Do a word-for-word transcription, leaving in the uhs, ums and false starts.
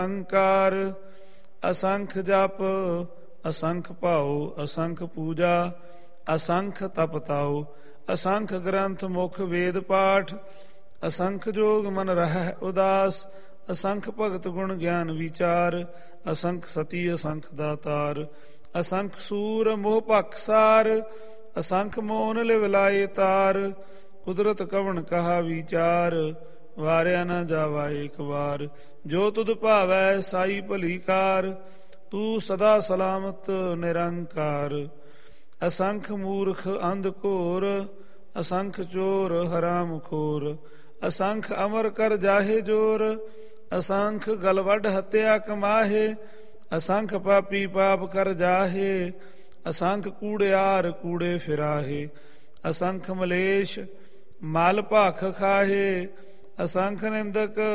ਅੰਕਾਰ ਅਸੰਖ ਜਪ ਅਸੰਖ ਭਾਉ ਅਸੰਖ ਪੂਜਾ ਅਸੰਖ ਤਪ ਤਾਉ ਅਸੰਖ ਗ੍ਰੰਥ ਮੁਖ ਵੇਦ ਪਾਠ ਅਸੰਖ ਜੋਗ ਮਨ ਰਹਿ ਉਦਾਸ ਅਸੰਖ ਭਗਤ ਗੁਣ ਗਿਆਨ ਵਿਚਾਰ ਅਸੰਖ ਸਤੀ ਅਸੰਖ ਦਾਤਾਰ ਅਸੰਖ ਸੂਰ ਮੋਹ ਭਖਸਾਰ ਅਸੰਖ ਮੋਹਨ ਲਿਵ ਲਾਏ ਤਾਰ ਕੁਦਰਤ ਕਵਣ ਕਹਾ ਵਿਚਾਰ ਵਾਰਿਆ ਨਾ ਜਾਵਾ ਏਕ ਵਾਰ ਜੋ ਤੁਧ ਭਾਵੈ ਸਾਈ ਭਲੀ ਕਾਰ ਤੂੰ ਸਦਾ ਸਲਾਮਤ ਨਿਰੰਕਾਰ ਅਸੰਖ ਮੂਰਖ ਅੰਧ ਘੋਰ ਅਸੰਖ ਚੋਰ ਹਰਾਮ ਖੋਰ ਅਸੰਖ ਅਮਰ ਕਰ ਜਾਹੇ ਜੋਰ ਅਸੰਖ ਗਲ ਵੱਢ ਹੱਤਿਆ ਕਮਾਹੇ ਅਸੰਖ ਪਾਪੀ ਪਾਪ ਕਰ ਜਾਹੇ ਅਸੰਖ ਕੂੜਿਆਰ ਕੂੜੇ ਫਿਰਾਹੇ ਅਸੰਖ ਮਲੇਸ਼ ਮਲ ਭਖ ਖਾਹੇ ਅਸੰਖ ਨਿੰਦਕ